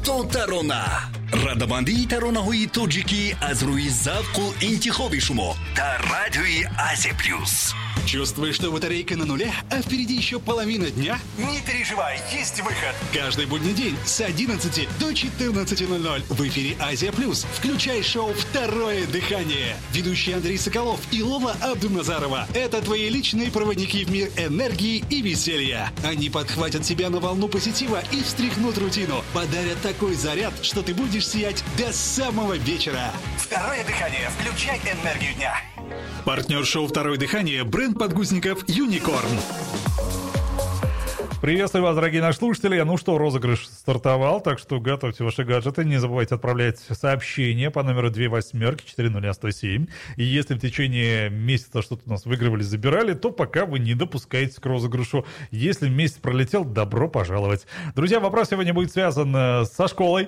то тарона. радамандии таронаҳои тоҷикӣ аз рӯи завқу интихоби шумо дар радиои Азия Плюс. Чувствуешь, что батарейка на нуле, а впереди еще половина дня? Не переживай, есть выход. Каждый будний день с 11 до 14:00 в эфире Азия Плюс. Включай шоу «Второе дыхание». Ведущий Андрей Соколов и Лола Абдуназарова – это твои личные проводники в мир энергии и веселья. Они подхватят тебя на волну позитива и встряхнут рутину. Подарят такой заряд, что ты будешь сиять до самого вечера. Второе дыхание. Включай энергию дня. Партнер шоу «Второе дыхание» – бренд подгузников «Юникорн». Приветствую вас, дорогие наши слушатели. Ну что, розыгрыш стартовал, так что готовьте ваши гаджеты. Не забывайте отправлять сообщения по номеру 28-40-107. И если в течение месяца что-то у нас выигрывали, забирали, то пока вы не допускаете к розыгрышу. Если месяц пролетел, добро пожаловать. Друзья, вопрос сегодня будет связан со школой.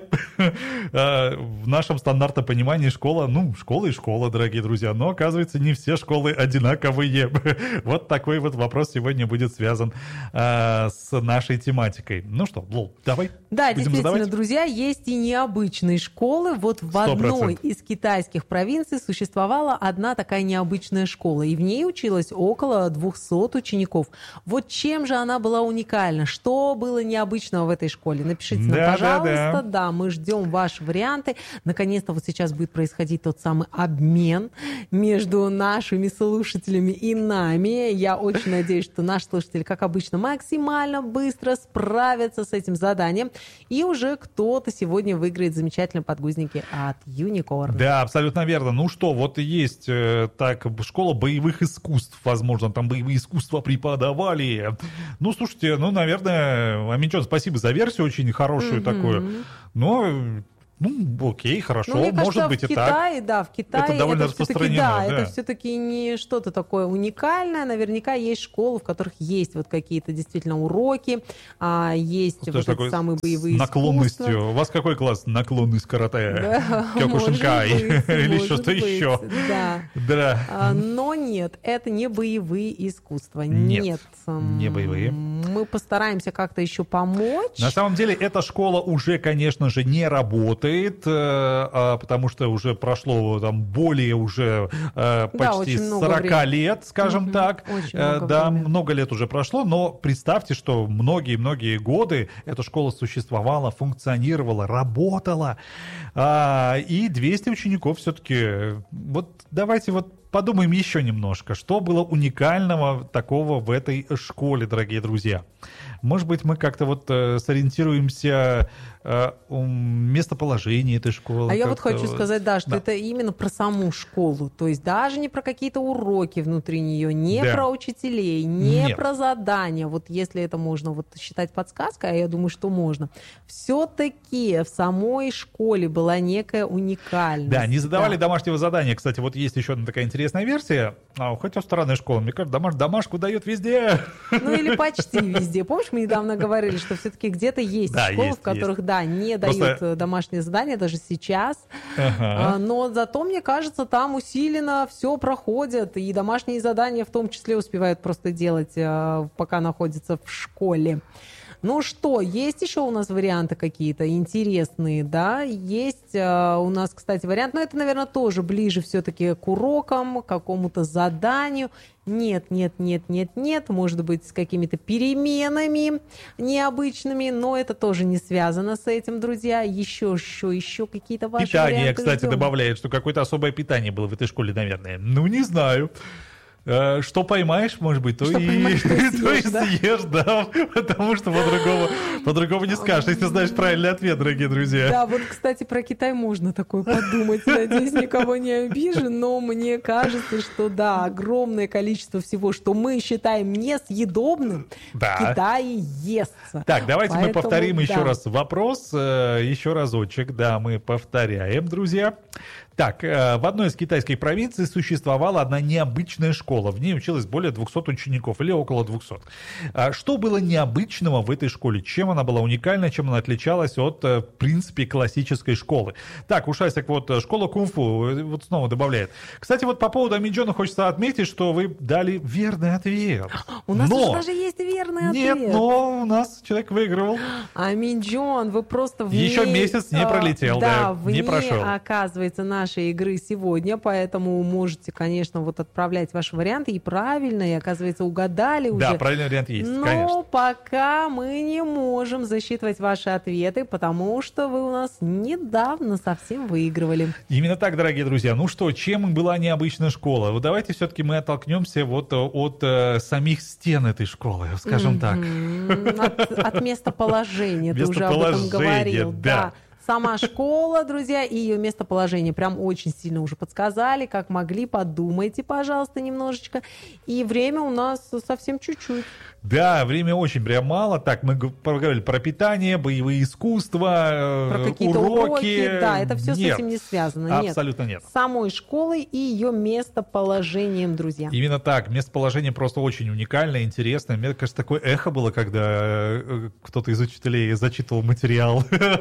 В нашем стандартном понимании школа и школа, дорогие друзья. Но, оказывается, не все школы одинаковые. Вот такой вот вопрос сегодня будет связан с нашей тематикой. Ну что, Лол, давай. Да, будем действительно, задавать? друзья, есть и необычные школы. Вот в одной 100%. из китайских провинций существовала одна такая необычная школа, и в ней училось около 200 учеников. Вот чем же она была уникальна? Что было необычного в этой школе? Напишите нам, пожалуйста. Да, мы ждем ваши варианты. Наконец-то вот сейчас будет происходить тот самый обмен между нашими слушателями и нами. Я очень надеюсь, что наши слушатели, как обычно, максимально быстро справятся с этим заданием. И уже кто-то сегодня выиграет замечательные подгузники от Юникорн. Да, абсолютно верно. Ну что, вот и есть школа боевых искусств. Возможно, там боевые искусства преподавали. Ну, слушайте, наверное, Аминчон, спасибо за версию, очень хорошую такую. Но... окей, хорошо, мне кажется, может быть и Китае, так. Да, в Китае это довольно распространено. Да. Это все-таки не что-то такое уникальное. Наверняка есть школы, в которых есть вот какие-то действительно уроки, есть вот эти самые боевые наклонностью. искусства. У вас какой класс? Наклонность карате? Кёкушинкай? Или что-то еще? Да. Но нет, это не боевые искусства. Нет, не боевые. Мы постараемся как-то еще помочь. На самом деле, эта школа уже, конечно же, не работает, потому что уже прошло там более уже почти 40 лет, скажем так. Много лет уже прошло, но представьте, что многие-многие годы эта школа существовала, функционировала, работала, и 200 учеников все-таки. Вот давайте подумаем еще немножко, что было уникального такого в этой школе, дорогие друзья. Может быть, мы как-то сориентируемся местоположение этой школы. А я хочу сказать, что это именно про саму школу. То есть даже не про какие-то уроки внутри нее, не про учителей, не про задания. Вот если это можно считать подсказкой, а я думаю, что можно. Все-таки в самой школе была некая уникальность. Да, не задавали домашнего задания. Кстати, вот есть еще одна такая интересная версия. Хотя странная школа, мне кажется, домашку дает везде. Или почти везде. Помнишь, мы недавно говорили, что все-таки где-то есть школы, в которых, не дают домашние задания даже сейчас. Но зато, мне кажется, там усиленно все проходят, и домашние задания в том числе успевают просто делать, пока находятся в школе. Ну что, есть еще у нас варианты какие-то интересные, да? Есть у нас, кстати, вариант, но это, наверное, тоже ближе все-таки к урокам, к какому-то заданию. Нет, может быть, с какими-то переменами необычными, но это тоже не связано с этим, друзья. Еще какие-то ваши питание, варианты кстати, ждем. Добавляет, что какое-то особое питание было в этой школе, наверное. Не знаю. Что поймаешь, может быть, то и съешь, да, потому что по-другому не скажешь, если знаешь правильный ответ, дорогие друзья. Да, кстати, про Китай можно такое подумать, надеюсь, никого не обижу, но мне кажется, что да, огромное количество всего, что мы считаем несъедобным, в Китае естся. Так, давайте мы повторим еще раз вопрос, еще разочек, да, мы повторяем, друзья. Так, в одной из китайских провинций существовала одна необычная школа. В ней училось более 200 учеников, или около 200. Что было необычного в этой школе? Чем она была уникальна, чем она отличалась от, в принципе, классической школы? Так, Ушастик, вот школа кунг-фу, вот снова добавляет. Кстати, вот по поводу Аминджона хочется отметить, что вы дали верный ответ. У нас даже есть верный ответ. Нет, но у нас человек выигрывал. Аминджон, вы просто вне... Еще месяц не пролетел, да, не прошел. Оказывается, нашей игры сегодня, поэтому можете, конечно, вот отправлять ваши варианты, и правильно, и, оказывается, угадали уже. Да, правильный вариант есть, но конечно. Но пока мы не можем засчитывать ваши ответы, потому что вы у нас недавно совсем выигрывали. Именно так, дорогие друзья. Ну что, чем была необычная школа? Вот давайте все-таки мы оттолкнемся вот от самих стен этой школы, скажем так. От местоположения, ты уже об этом говорил. Да. Сама школа, друзья, и ее местоположение прям очень сильно уже подсказали, как могли, подумайте, пожалуйста, немножечко. И время у нас совсем чуть-чуть. Да, время очень прям мало. Так, мы поговорили про питание, боевые искусства, про какие-то уроки. Да, это все с этим не связано. Абсолютно нет. С самой школой и ее местоположением, друзья. Именно так. Местоположение просто очень уникальное, интересное. Мне кажется, такое эхо было, когда кто-то из учителей зачитывал материал.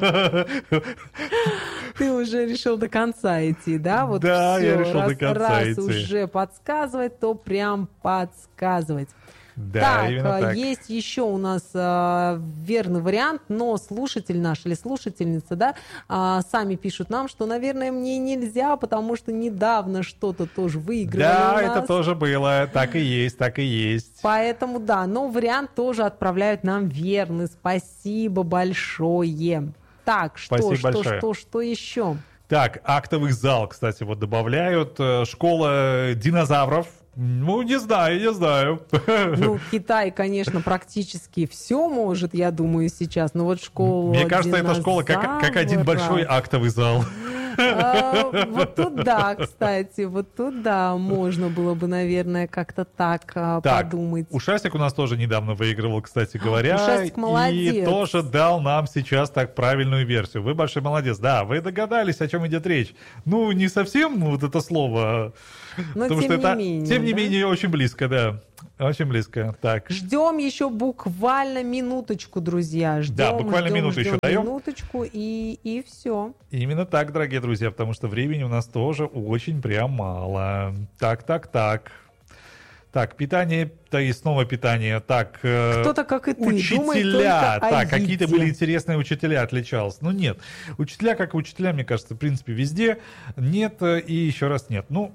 Ты уже решил до конца идти, да? Вот да, все. Я решил до конца идти. Раз уже подсказывать, то прям подсказывать. Да, так, есть еще у нас верный вариант, но слушатель наш или слушательница, да, сами пишут нам, что, наверное, мне нельзя, потому что недавно что-то тоже выигрывали. Да, это тоже было, так и есть, так и есть. Поэтому, да, но вариант тоже отправляют нам верный. Спасибо большое. Так, что еще? Так, актовый зал, кстати, вот добавляют. Школа динозавров. Ну, не знаю. Ну, Китай, конечно, практически все может, я думаю, сейчас. Но вот школа Мне кажется, эта школа как один большой актовый зал. Вот тут да, кстати, вот тут да, можно было бы, наверное, как-то так подумать. Ушастик у нас тоже недавно выигрывал, кстати говоря. Ушастик молодец. И тоже дал нам сейчас так правильную версию. Вы большой молодец. Да, вы догадались, о чем идет речь. Ну, не совсем вот это слово. Но потому тем что не это, менее. Тем не менее, очень близко, да. Очень близко. Так. Ждем еще буквально минуточку, друзья. Да, буквально минуту еще даем. Минуточку и все. Именно так, дорогие друзья, потому что времени у нас тоже очень прям мало. Так. Так, питание, да и снова питание. Так, кто-то, как и ты, учителя. Так, какие-то еде. были интересные учителя, отличался. Ну, нет. Учителя, как учителя, мне кажется, в принципе, везде. Нет и еще раз нет. Ну,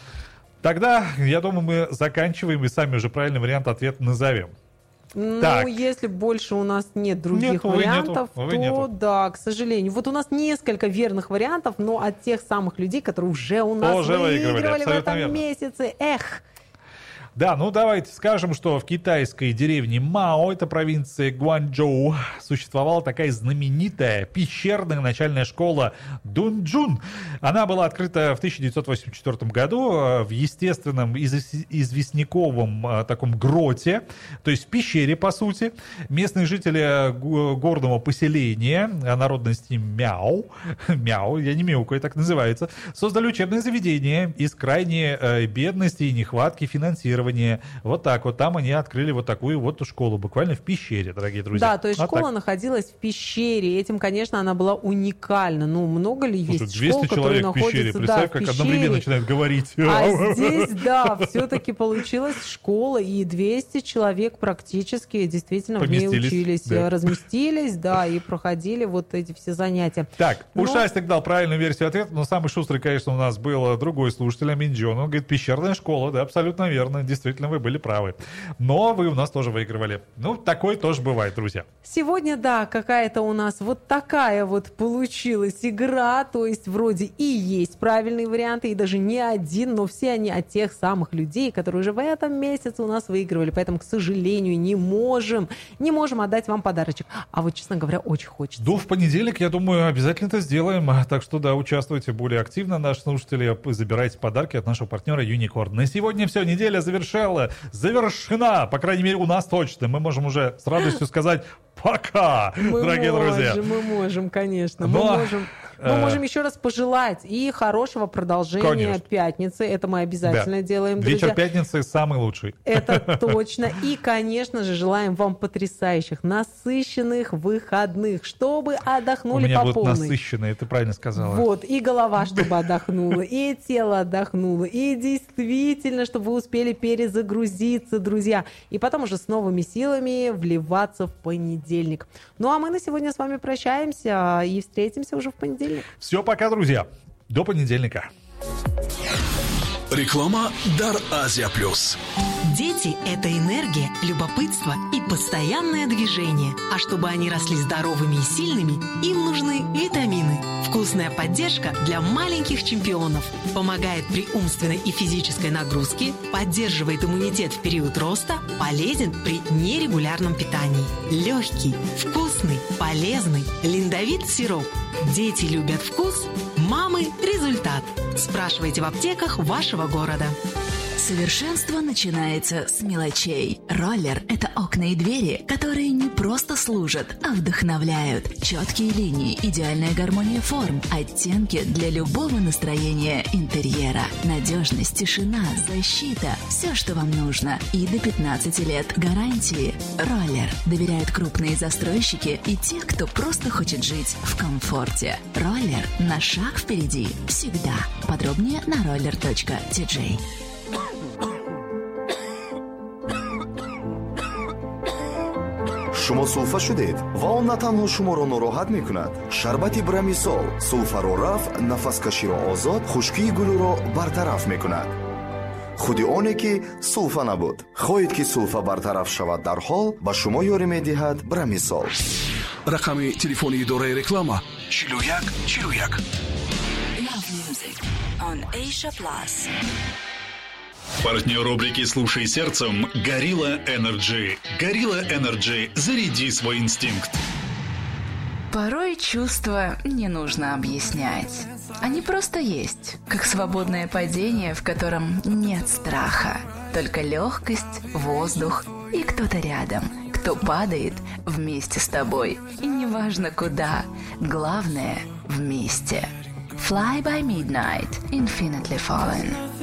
тогда, я думаю, мы заканчиваем и сами уже правильный вариант ответа назовем. Ну, так. если больше у нас нет других вариантов, то да, к сожалению. Вот у нас несколько верных вариантов, но от тех самых людей, которые уже у нас выигрывали в этом месяце. Эх! Да, ну давайте скажем, что в китайской деревне Мао, это провинция Гуанчжоу, существовала такая знаменитая пещерная начальная школа Дунчжун. Она была открыта в 1984 году в естественном известняковом таком гроте, то есть в пещере, по сути. Местные жители горного поселения народности Мяо, я не мяукаю, так называется, создали учебное заведение из крайней бедности и нехватки финансирования. Вот так вот. Там они открыли вот такую вот школу, буквально в пещере, дорогие друзья. Да, то есть школа находилась в пещере. Этим, конечно, она была уникальна. Ну, много ли есть школ, которые находятся в пещере? Представь, как одновременно начинают говорить. А здесь, да, все-таки получилась школа, и 200 человек практически действительно в ней учились. Да. Разместились, да, и проходили вот эти все занятия. Так, Ушастик дал правильную версию ответа, но самый шустрый, конечно, у нас был другой слушатель, Аминджон. Он говорит, пещерная школа, да, абсолютно верно. Действительно, вы были правы. Но вы у нас тоже выигрывали. Ну, такое тоже бывает, друзья. Сегодня, да, какая-то у нас вот такая вот получилась игра. То есть вроде и есть правильные варианты, и даже не один, но все они от тех самых людей, которые уже в этом месяце у нас выигрывали. Поэтому, к сожалению, не можем отдать вам подарочек. А вот, честно говоря, очень хочется. Да, в понедельник, я думаю, обязательно это сделаем. Так что, да, участвуйте более активно, наши слушатели. Забирайте подарки от нашего партнера Unicorn. На сегодня все. Неделя завершена, по крайней мере, у нас точно. Мы можем уже с радостью сказать пока, дорогие друзья. Мы можем, конечно. Мы можем Мы можем еще раз пожелать и хорошего продолжения пятницы. Это мы обязательно делаем, друзья. Вечер пятницы самый лучший. Это точно. И, конечно же, желаем вам потрясающих, насыщенных выходных, чтобы отдохнули по полной. У меня будут насыщенные, ты правильно сказала. Вот, и голова, чтобы отдохнула, и тело отдохнуло, и действительно, чтобы вы успели перезагрузиться, друзья. И потом уже с новыми силами вливаться в понедельник. Ну, а мы на сегодня с вами прощаемся и встретимся уже в понедельник. Все, пока, друзья. До понедельника. Реклама Дар Азия Плюс. Дети – это энергия, любопытство и постоянное движение. А чтобы они росли здоровыми и сильными, им нужны витамины. Вкусная поддержка для маленьких чемпионов. Помогает при умственной и физической нагрузке, поддерживает иммунитет в период роста, полезен при нерегулярном питании. Легкий, вкусный, полезный. Линдовит сироп. Дети любят вкус, мамы – результат. Спрашивайте в аптеках вашего города. Совершенство начинается с мелочей. Роллер – это окна и двери, которые не просто служат, а вдохновляют. Четкие линии, идеальная гармония форм, оттенки для любого настроения интерьера. Надежность, тишина, защита – все, что вам нужно. И до 15 лет гарантии. Роллер доверяют крупные застройщики и те, кто просто хочет жить в комфорте. Роллер – на шаг впереди. Всегда. Подробнее на roller.tj. شما سولفا شدید و آن نه تنها شما را ناراحت میکند. شربت برمیسول سولفا را رفع، نفس کشی را آزاد، خشکی گلو را برطرف میکند. خودی آنی که سولفا نبود. خواهید که سولفا برطرف شود در حال به شما یاری میدهد برمیسول. رقم تلفن اداره رکلام 41 41. Love music on Asia Plus. Партнер рубрики «Слушай сердцем» – Gorilla Energy. Gorilla Energy – заряди свой инстинкт. Порой чувства не нужно объяснять. Они просто есть, как свободное падение, в котором нет страха. Только легкость, воздух и кто-то рядом, кто падает вместе с тобой. И неважно куда, главное – вместе. Fly by Midnight, Infinitely Fallen.